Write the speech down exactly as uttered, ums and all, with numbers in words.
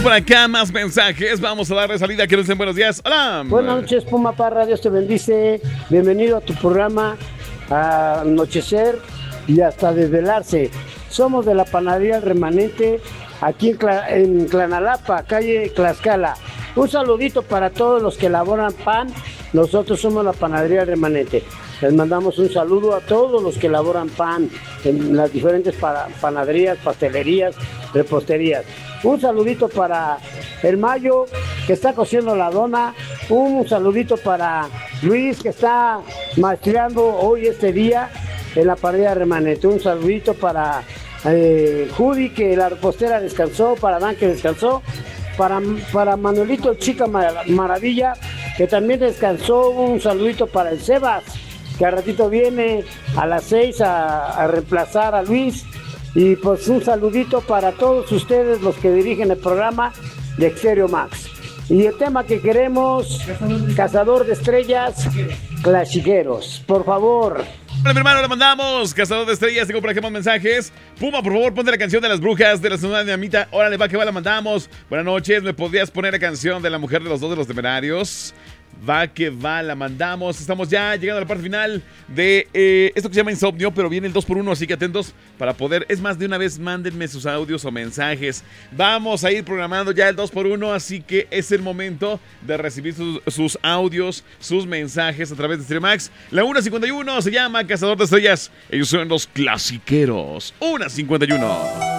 Por acá más mensajes, vamos a darle salida. Quiero decir buenos días. Hola. Buenas noches, Puma Parra, Dios te bendice. Bienvenido a tu programa, a anochecer y hasta desvelarse. Somos de la panadería El Remanente, aquí en, Cla- en Clanalapa, calle Tlaxcala. Un saludito para todos los que elaboran pan. Nosotros somos la panadería El Remanente. Les mandamos un saludo a todos los que elaboran pan en las diferentes pa- panaderías, pastelerías, reposterías. Un saludito para el Mayo, que está cociendo la dona. Un saludito para Luis, que está maestreando hoy este día en la panadería Remanente. Un saludito para eh, Judy, que la repostera descansó, para Dan, que descansó, para, para Manuelito Chica Mar- Maravilla, que también descansó. Un saludito para el Sebas, que al ratito viene a las seis a, a reemplazar a Luis. Y pues un saludito para todos ustedes los que dirigen el programa de Exterior Max. Y el tema que queremos, Cazador de Estrellas, Clasiqueros. Por favor. Hola, mi hermano, le mandamos Cazador de Estrellas. Tengo por aquí más mensajes. Puma, por favor, ponte la canción de las brujas de la ciudad de Amita. Órale, va que va, la mandamos. Buenas noches, ¿me podrías poner la canción de la mujer de los dos de los temerarios? Va que va, la mandamos. Estamos ya llegando a la parte final de eh, esto que se llama Insomnio, pero viene el dos por uno, así que atentos para poder. Es más, de una vez mándenme sus audios o mensajes. Vamos a ir programando ya el dos por uno, así que es el momento de recibir sus, sus audios, sus mensajes a través de Streamax. La una cincuenta y uno se llama Cazador de Estrellas. Ellos son los clasiqueros. una cincuenta y uno.